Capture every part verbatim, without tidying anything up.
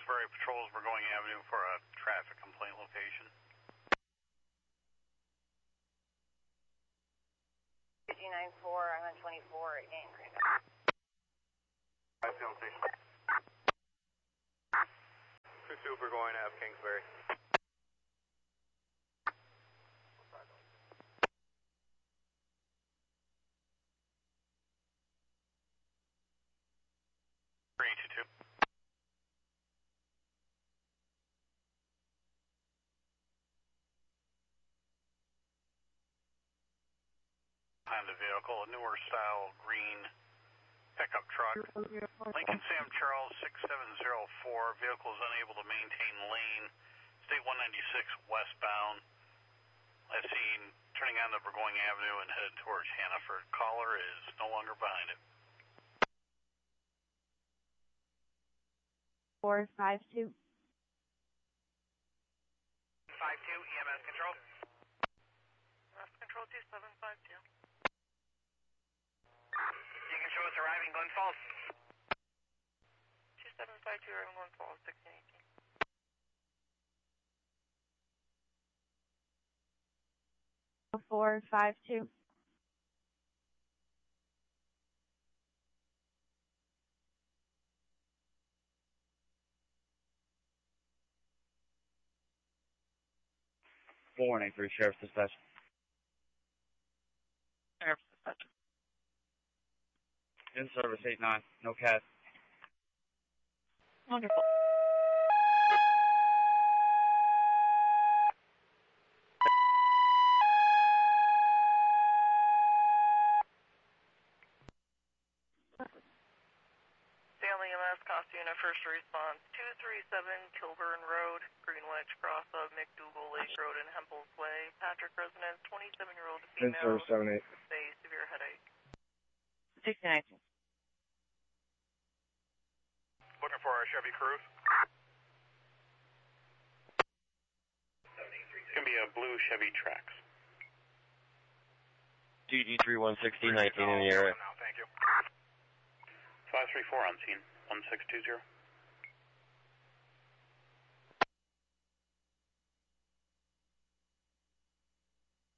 Kingsbury patrols Burgoyne Avenue for a traffic complaint location. G nine four, I'm on twenty-four again. Five field station. Two two Burgoyne Ave, Kingsbury. Three two two. Behind the vehicle, a newer style green pickup truck. Lincoln Sam Charles six seven zero four. Vehicle is unable to maintain lane. State one ninety-six westbound. As seen turning onto Burgoyne Avenue and headed towards Hannaford. Caller is no longer behind it. four five two. five two, E M S control. E M S control two seven five two. You can show us arriving Glen Falls. two seven five two, arriving Glen Falls, sixteen eighteen. four five two. four one eight three, Sheriff's Dispatch. Sheriff's Dispatch. In service eight nine, no cat. Wonderful. Stanley E M S, Costina, first response, two three seven Kilburn Road, Greenwich, cross of McDougal Lake Road and Hempel's Way. Patrick residence, twenty-seven-year-old In female, service seven eight. with a severe headache. sixteen nineteen. Looking for our Chevy Cruze. It's going to be a blue Chevy Trax. G G three one sixteen nineteen in the area. Now, thank you. five three four on scene, one six two zero.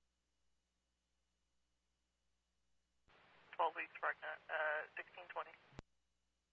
twelve weeks pregnant, uh, sixteen twenty.